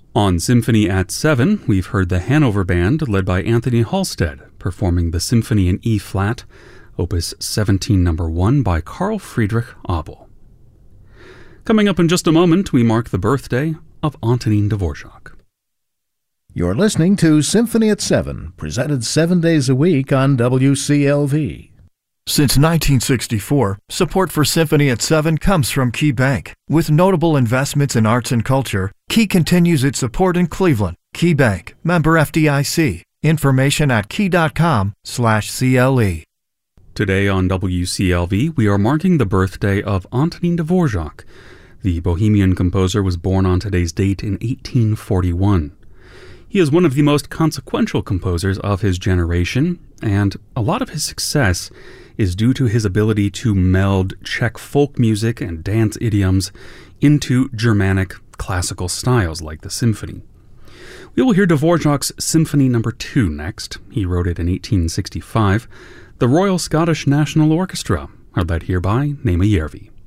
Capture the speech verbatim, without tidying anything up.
On Symphony at seven, we've heard the Hanover Band, led by Anthony Halstead, performing the Symphony in E-flat, Opus seventeen number one by Carl Friedrich Abel. Coming up in just a moment, we mark the birthday of Antonin Dvorak. You're listening to Symphony at seven, presented seven days a week on W C L V. Since nineteen sixty-four, support for Symphony at seven comes from Key Bank. With notable investments in arts and culture, Key continues its support in Cleveland. Key Bank, member F D I C. Information at key.com slash CLE. Today on W C L V, we are marking the birthday of Antonin Dvorak. The Bohemian composer was born on today's date in eighteen forty-one. He is one of the most consequential composers of his generation, and a lot of his success is due to his ability to meld Czech folk music and dance idioms into Germanic classical styles like the symphony. We will hear Dvorak's Symphony number two next. He wrote it in eighteen sixty-five. The Royal Scottish National Orchestra are led here by Nema Järvi.